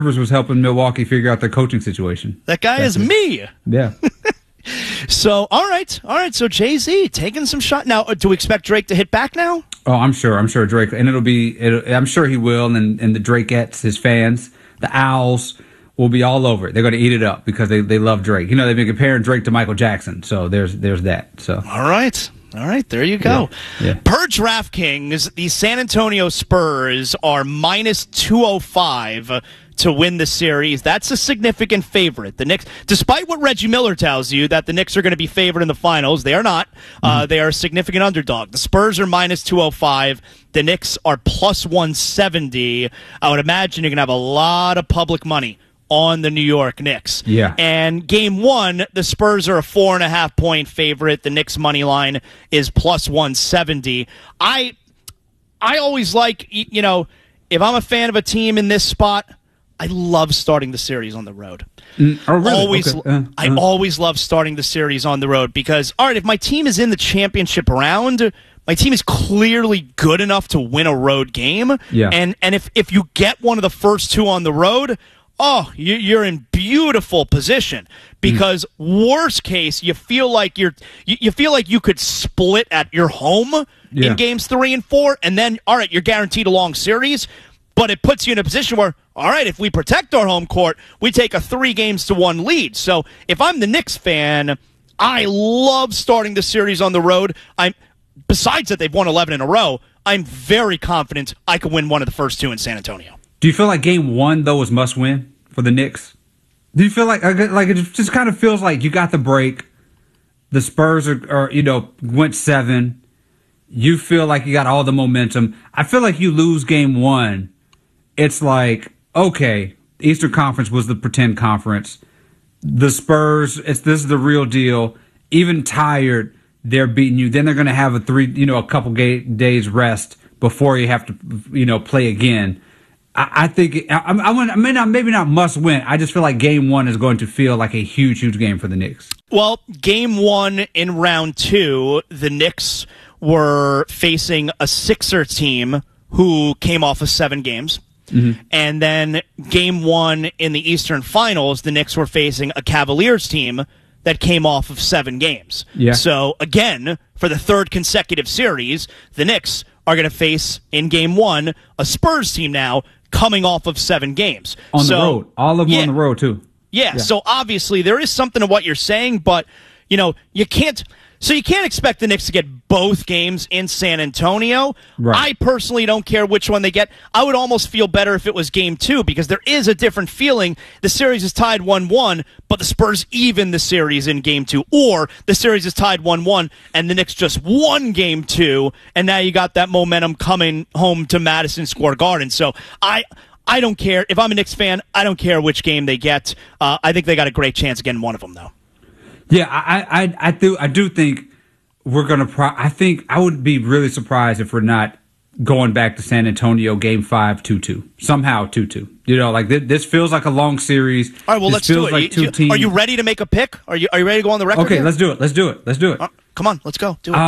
Rivers was helping Milwaukee figure out their coaching situation. That guy is me. Yeah. So, all right. So Jay-Z taking some shot. Now, do we expect Drake to hit back now? Oh, I'm sure Drake, and I'm sure he will, and the Drakeettes, his fans, the Owls, will be all over it. They're going to eat it up because they love Drake. You know, they've been comparing Drake to Michael Jackson, so there's that. So all right, there you go. Yeah. Per DraftKings, the San Antonio Spurs are minus 205 to win the series. That's a significant favorite. The Knicks, despite what Reggie Miller tells you, that the Knicks are going to be favored in the finals, they are not. They are a significant underdog. The Spurs are minus 205. The Knicks are plus 170. I would imagine you're going to have a lot of public money on the New York Knicks. Yeah. And game one, the Spurs are a 4.5 point favorite. The Knicks money line is plus 170. I always like, you know, if I'm a fan of a team in this spot, I love starting the series on the road. Oh, really? I always love starting the series on the road because, all right, if my team is in the championship round, my team is clearly good enough to win a road game. Yeah. And if you get one of the first two on the road, oh, you're in beautiful position because worst case, you feel like you could split at your home in games 3 and 4, and then all right, you're guaranteed a long series. But it puts you in a position where, all right, if we protect our home court, we take a 3-1 lead. So if I'm the Knicks fan, I love starting the series on the road. Besides that, they've won 11 in a row. I'm very confident I can win one of the first two in San Antonio. Do you feel like game one, though, was must win for the Knicks? Do you feel like it just kind of feels like you got the break, the Spurs are went 7, you feel like you got all the momentum. I feel like you lose game one, it's like, okay, the Eastern Conference was the pretend conference. The Spurs, this is the real deal. Even tired, they're beating you. Then they're going to have a couple days rest before you have to, play again. I think maybe not must win. I just feel like game one is going to feel like a huge game for the Knicks. Well, game one in round 2, the Knicks were facing a Sixer team who came off of 7 games. Mm-hmm. And then game one in the Eastern Finals, the Knicks were facing a Cavaliers team that came off of 7 games. Yeah. So, again, for the third consecutive series, the Knicks are going to face, in game one, a Spurs team now coming off of 7 games. On the road. All of them on the road, too. Yeah, so obviously there is something to what you're saying, but, you can't expect the Knicks to get both games in San Antonio. Right. I personally don't care which one they get. I would almost feel better if it was game 2 because there is a different feeling. The series is tied 1-1, but the Spurs even the series in game 2. Or the series is tied 1-1 and the Knicks just won game 2, and now you got that momentum coming home to Madison Square Garden. So I don't care. If I'm a Knicks fan, I don't care which game they get. I think they got a great chance of getting one of them, though. Yeah, I do think we're going to I think I would be really surprised if we're not going back to San Antonio game 5 2-2. Somehow 2-2. This feels like a long series. All right, well, let's do it. Are you ready to make a pick? Are you ready to go on the record? Okay, here? Let's do it. Come on, let's go. Do it.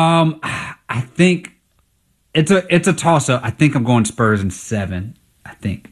I think it's a toss up. I think I'm going Spurs in 7. I think.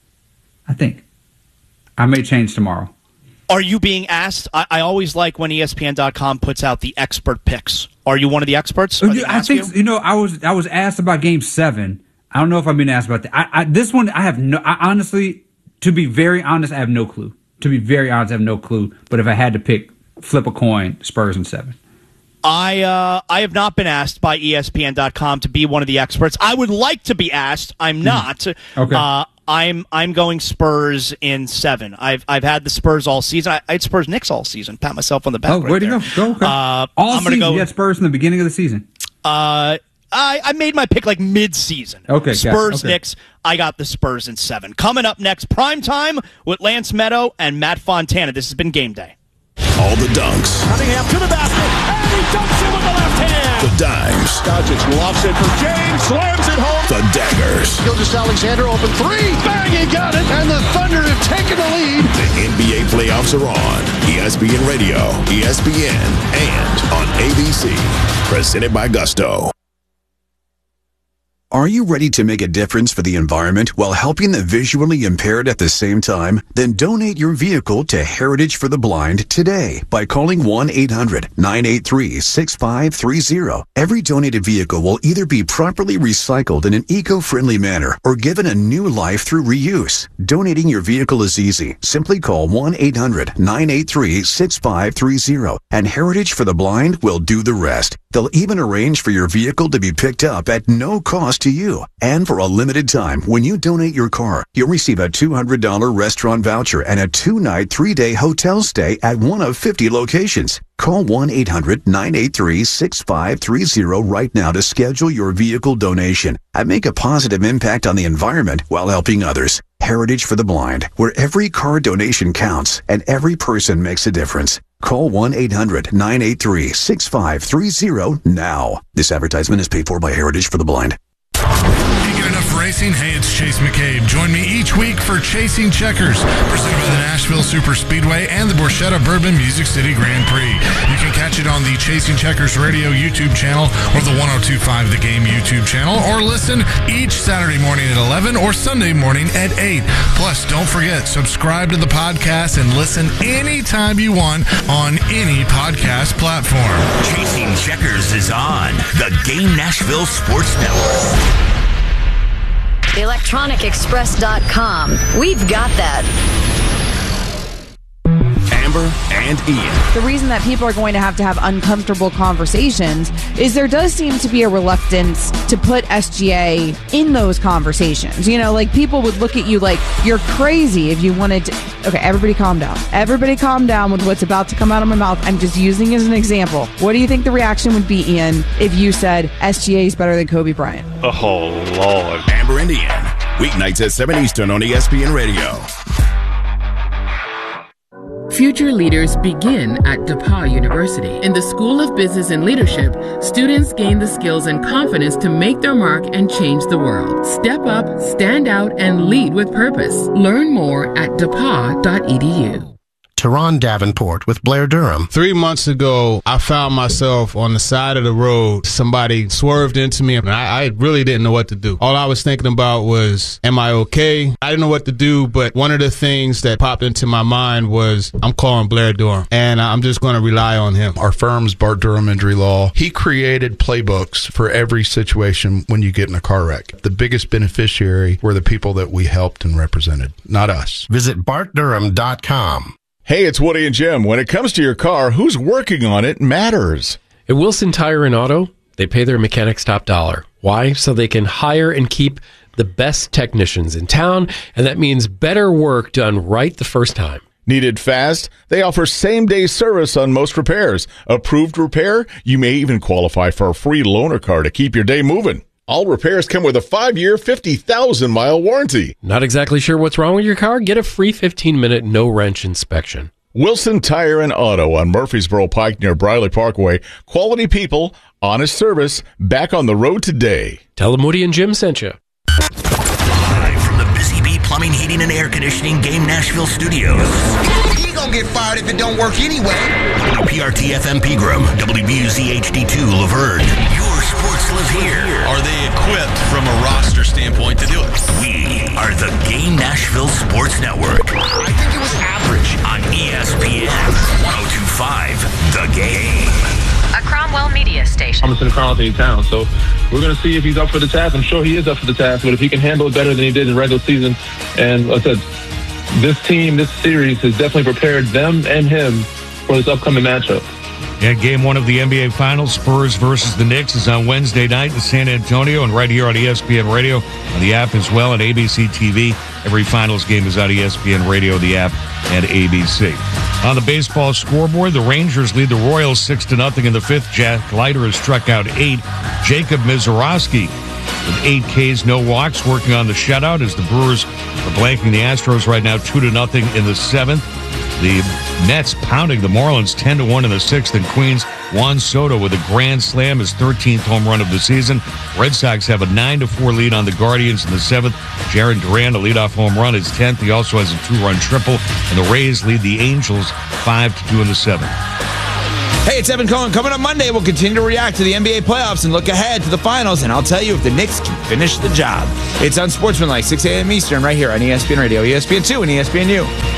I may change tomorrow. Are you being asked? I always like when ESPN.com puts out the expert picks. Are you one of the experts? I think I was asked about Game 7. I don't know if I'm being asked about that. This one I have honestly, to be very honest, I have no clue. But if I had to flip a coin, Spurs in 7. I have not been asked by ESPN.com to be one of the experts. I would like to be asked. I'm not. Okay. I'm going Spurs in 7. I've had the Spurs all season. I had Spurs Knicks all season. Pat myself on the back. Oh, where'd you go? Okay. All season. You had Spurs in the beginning of the season. I made my pick like mid-season. Okay. Spurs Knicks. I got the Spurs in 7. Coming up next, prime time with Lance Meadow and Matt Fontana. This has been Game Day. All the dunks. Cunningham to the basket, and he dunks it with the left hand. The dimes. Doncic lofts it for James, slams it home. The daggers. Gilgeous-Alexander open 3, bang, he got it, and the Thunder have taken the lead. The NBA playoffs are on ESPN Radio, ESPN, and on ABC. Presented by Gusto. Are you ready to make a difference for the environment while helping the visually impaired at the same time? Then donate your vehicle to Heritage for the Blind today by calling 1-800-983-6530. Every donated vehicle will either be properly recycled in an eco-friendly manner or given a new life through reuse. Donating your vehicle is easy. Simply call 1-800-983-6530 and Heritage for the Blind will do the rest. They'll even arrange for your vehicle to be picked up at no cost to you. And for a limited time, when you donate your car, you'll receive a $200 restaurant voucher and a 2-night, 3-day hotel stay at one of 50 locations. Call 1-800-983-6530 right now to schedule your vehicle donation and make a positive impact on the environment while helping others. Heritage for the Blind, where every car donation counts and every person makes a difference. Call 1-800-983-6530 now. This advertisement is paid for by Heritage for the Blind. Can't get enough racing? Hey, it's Chase McCabe. Join me each week for Chasing Checkers, presented by the Nashville Super Speedway and the Borchetta Bourbon Music City Grand Prix. You can catch it on the Chasing Checkers Radio YouTube channel or the 102.5 The Game YouTube channel, or listen each Saturday morning at 11 or Sunday morning at 8. Plus, don't forget, subscribe to the podcast and listen anytime you want on any podcast platform. Chasing Checkers is on the Game Nashville Sports Network. ElectronicExpress.com. We've got that. Amber and Ian. The reason that people are going to have uncomfortable conversations is there does seem to be a reluctance to put SGA in those conversations. You know, like people would look at you like you're crazy if you wanted to. Okay, everybody calm down. Everybody calm down with what's about to come out of my mouth. I'm just using it as an example. What do you think the reaction would be, Ian, if you said SGA is better than Kobe Bryant? Oh, Lord. Amber and Ian. Weeknights at 7 Eastern on ESPN Radio. Future leaders begin at DePauw University. In the School of Business and Leadership, students gain the skills and confidence to make their mark and change the world. Step up, stand out, and lead with purpose. Learn more at depaw.edu. Teron Davenport with Blair Durham. 3 months ago, I found myself on the side of the road. Somebody swerved into me, and I really didn't know what to do. All I was thinking about was, am I okay? I didn't know what to do, but one of the things that popped into my mind was, I'm calling Blair Durham, and I'm just going to rely on him. Our firm's Bart Durham Injury Law. He created playbooks for every situation when you get in a car wreck. The biggest beneficiary were the people that we helped and represented, not us. Visit bartdurham.com. Hey, it's Woody and Jim. When it comes to your car, who's working on it matters. At Wilson Tire and Auto, they pay their mechanics top dollar. Why? So they can hire and keep the best technicians in town, and that means better work done right the first time. Needed fast? They offer same-day service on most repairs. Approved repair? You may even qualify for a free loaner car to keep your day moving. All repairs come with a 5-year, 50,000-mile warranty. Not exactly sure what's wrong with your car? Get a free 15-minute no-wrench inspection. Wilson Tire and Auto on Murfreesboro Pike near Briley Parkway. Quality people, honest service, back on the road today. Tell them Woody and Jim sent you. Live from the Busy Bee Plumbing, Heating, and Air Conditioning Game Nashville Studios. He gonna get fired if it don't work anyway. WPRT FM Pegram, WBUZ HD2 Laverne. Your sports live here. Are they equipped from a roster standpoint to do it? We are the Game Nashville Sports Network. I think it was average. On ESPN 102.5 The Game. A Cromwell media station. I'm in Carlton town, so we're going to see if he's up for the task. I'm sure he is up for the task, but if he can handle it better than he did in regular season, and like I said, this team, this series has definitely prepared them and him for this upcoming matchup. Yeah, game one of the NBA Finals, Spurs versus the Knicks, is on Wednesday night in San Antonio and right here on ESPN Radio, on the app as well, and ABC TV. Every Finals game is on ESPN Radio, the app, and ABC. On the baseball scoreboard, the Rangers lead the Royals 6-0 in the fifth. Jack Leiter has struck out 8. Jacob Mizorowski with 8 Ks, no walks, working on the shutout as the Brewers are blanking the Astros right now 2-0 in the seventh. The Mets pounding the Marlins 10-1 in the sixth in Queens. Juan Soto with a grand slam, his 13th home run of the season. Red Sox have a 9-4 lead on the Guardians in the seventh. Jarren Duran, a leadoff home run, his 10th. He also has a 2-run triple. And the Rays lead the Angels 5-2 in the seventh. Hey, it's Evan Cohen. Coming up Monday, we'll continue to react to the NBA playoffs and look ahead to the finals, and I'll tell you if the Knicks can finish the job. It's Unsportsmanlike, 6 a.m. Eastern, right here on ESPN Radio, ESPN2, and ESPNU.